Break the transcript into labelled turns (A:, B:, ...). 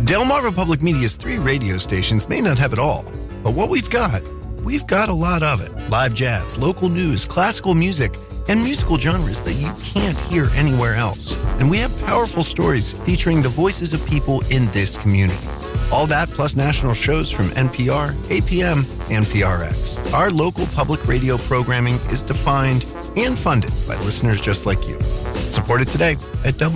A: Delmarva Public Media's 3 radio stations may not have it all, but what we've got a lot of it. Live jazz, local news, classical music, and musical genres that you can't hear anywhere else. And we have powerful stories featuring the voices of people in this community. All that plus national shows from NPR, APM, and PRX. Our local public radio programming is defined and funded by listeners just like you. Support it today at